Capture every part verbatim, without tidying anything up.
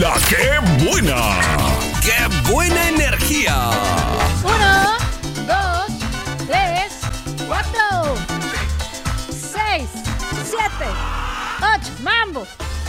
La que buena. ¡Qué buena energía! Uno, dos, tres, cuatro, seis, siete, ocho. ¡Mambo!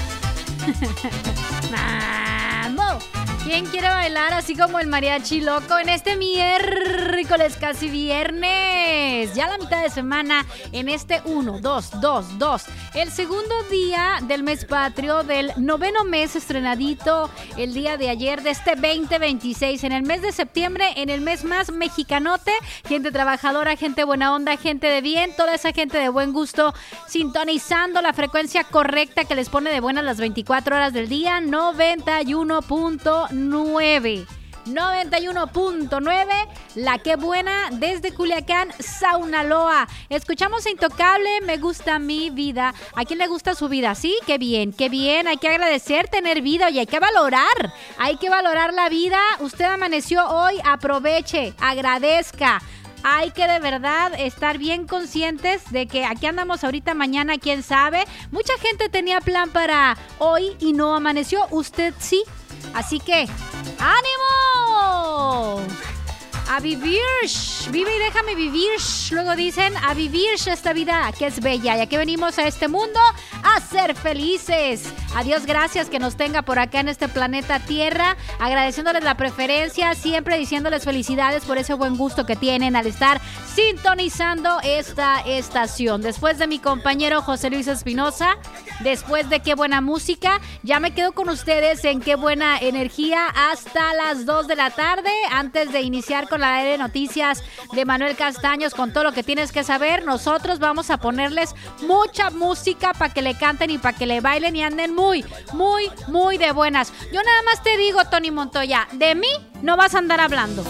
¡Mambo! ¿Quién quiere bailar así como el mariachi loco en este miércoles, casi viernes? Ya la mitad de semana en este uno, dos, dos, dos. El segundo día del mes patrio, del noveno mes estrenadito el día de ayer de este veinte veintiséis. En el mes de septiembre, en el mes más mexicanote. Gente trabajadora, gente buena onda, gente de bien. Toda esa gente de buen gusto sintonizando la frecuencia correcta que les pone de buenas las veinticuatro horas del día. noventa y uno punto nueve. noventa y uno punto nueve, la que buena desde Culiacán, Saunaloa. Escuchamos a Intocable, Me Gusta Mi Vida. ¿A quién le gusta su vida? Sí, qué bien, qué bien. Hay que agradecer tener vida y hay que valorar. Hay que valorar la vida. Usted amaneció hoy, aproveche, agradezca. Hay que de verdad estar bien conscientes de que aquí andamos ahorita, mañana, quién sabe. Mucha gente tenía plan para hoy y no amaneció. Usted sí. Así que, ¡ánimo! A vivir, vive y déjame vivir. Luego dicen, a vivir esta vida que es bella. Y aquí venimos a este mundo a ser felices. A Dios gracias que nos tenga por acá en este planeta Tierra. Agradeciéndoles la preferencia, siempre diciéndoles felicidades por ese buen gusto que tienen al estar sintonizando esta estación. Después de mi compañero José Luis Espinosa, después de Qué Buena Música, ya me quedo con ustedes en Qué Buena Energía hasta las dos de la tarde. Antes de iniciar con la de noticias de Manuel Castaños, con todo lo que tienes que saber, nosotros vamos a ponerles mucha música para que le canten y para que le bailen y anden muy, muy, muy de buenas. Yo nada más te digo, Tony Montoya, de mí no vas a andar hablando.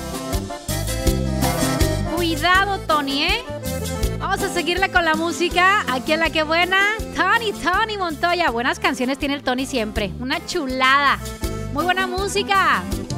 Cuidado, Tony, ¿eh? Vamos a seguirle con la música. Aquí en La Que Buena, Tony, Tony Montoya. Buenas canciones tiene el Tony siempre. Una chulada. Muy buena música.